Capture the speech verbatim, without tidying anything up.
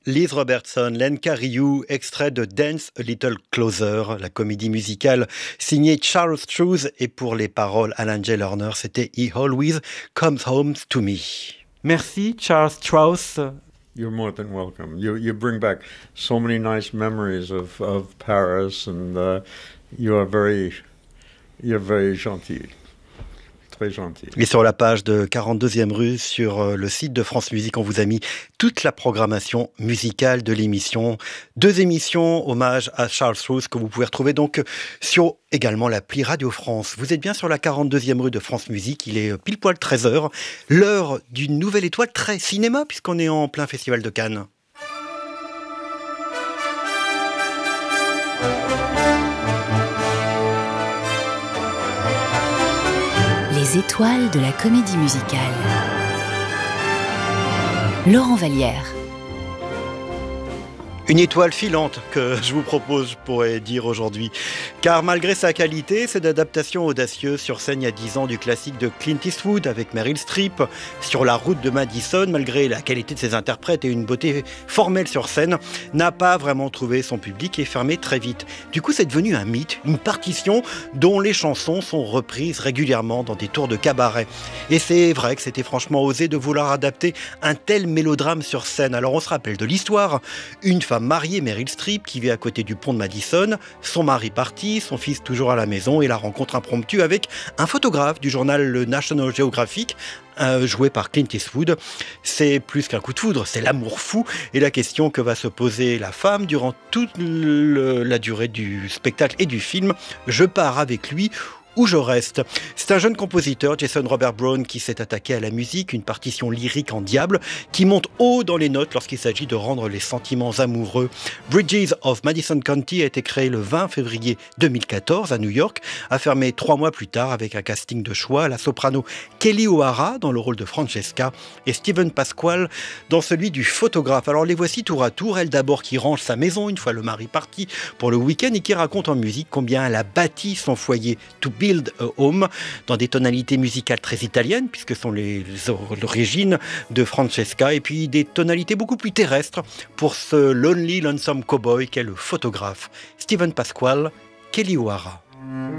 Liz Robertson, Lenka Ryu, extrait de Dance a Little Closer, la comédie musicale signée Charles Strouse, et pour les paroles Alan J. Lerner, c'était He Always Comes Home to Me. Merci Charles Strauss. You're more than welcome. You you bring back so many nice memories of, of Paris, and uh, you are very, you're very gentil. Très gentil. Et sur la page de quarante-deuxième rue, sur le site de France Musique, on vous a mis toute la programmation musicale de l'émission. Deux émissions, hommage à Charles Strouse, que vous pouvez retrouver donc sur également l'appli Radio France. Vous êtes bien sur la quarante-deuxième rue de France Musique, il est pile poil treize heures, l'heure d'une nouvelle étoile très cinéma, puisqu'on est en plein Festival de Cannes. Les étoiles de la comédie musicale. Laurent Vallière. Une étoile filante que je vous propose, je pourrais dire aujourd'hui. Car malgré sa qualité, cette adaptation audacieuse sur scène il y a dix ans du classique de Clint Eastwood avec Meryl Streep, Sur la route de Madison, malgré la qualité de ses interprètes et une beauté formelle sur scène, n'a pas vraiment trouvé son public et est fermé très vite. Du coup, c'est devenu un mythe, une partition dont les chansons sont reprises régulièrement dans des tours de cabaret. Et c'est vrai que c'était franchement osé de vouloir adapter un tel mélodrame sur scène. Alors on se rappelle de l'histoire, une femme mariée, Meryl Streep, qui vit à côté du pont de Madison, son mari parti, son fils toujours à la maison, et la rencontre impromptue avec un photographe du journal le National Geographic, euh, joué par Clint Eastwood. C'est plus qu'un coup de foudre, c'est l'amour fou, et la question que va se poser la femme durant toute le, la durée du spectacle et du film, je pars avec lui où je reste. C'est un jeune compositeur, Jason Robert Brown, qui s'est attaqué à la musique, une partition lyrique en diable, qui monte haut dans les notes lorsqu'il s'agit de rendre les sentiments amoureux. Bridges of Madison County a été créé le vingt février deux mille quatorze à New York, a fermé trois mois plus tard avec un casting de choix, la soprano Kelly O'Hara dans le rôle de Francesca et Steven Pasquale dans celui du photographe. Alors les voici tour à tour, elle d'abord qui range sa maison une fois le mari parti pour le week-end et qui raconte en musique combien elle a bâti son foyer, to Build a Home, dans des tonalités musicales très italiennes, puisque sont les, les origines de Francesca, et puis des tonalités beaucoup plus terrestres pour ce Lonely Lonesome Cowboy qu'est le photographe Steven Pasquale, Kelly O'Hara.